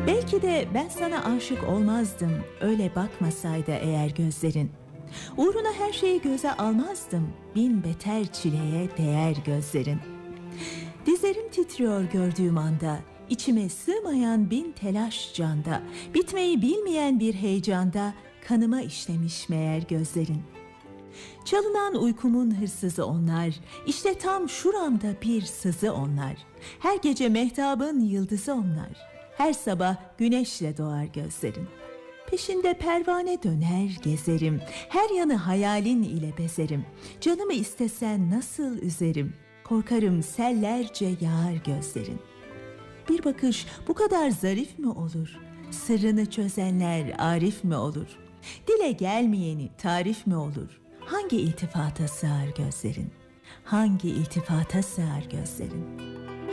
Belki de ben sana aşık olmazdım, öyle bakmasaydı eğer gözlerin. Uğruna her şeyi göze almazdım, bin beter çileye değer gözlerin. Dizlerim titriyor gördüğüm anda, içime sığmayan bin telaş canda, bitmeyi bilmeyen bir heyecanda kanıma işlemiş meğer gözlerin. Çalınan uykumun hırsızı onlar, işte tam şuramda bir sızı onlar. Her gece mehtabın yıldızı onlar, her sabah güneşle doğar gözlerin. Peşinde pervane döner gezerim, her yanı hayalin ile bezerim. Canımı istesen nasıl üzerim, korkarım sellerce yağar gözlerin. Bir bakış bu kadar zarif mi olur, sırrını çözenler arif mi olur? Dile gelmeyeni tarif mi olur? Hangi iltifata sığar gözlerin? Hangi iltifata sığar gözlerin?